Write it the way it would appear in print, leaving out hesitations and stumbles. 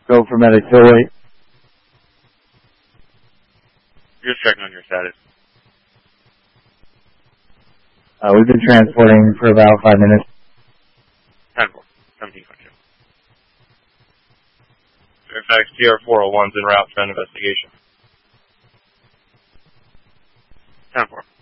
Go for medic 208. Just checking on your status. We've been transporting for about 5 minutes. 10-4, 17 function. Fairfax TR-401's en route for an investigation. 10-4.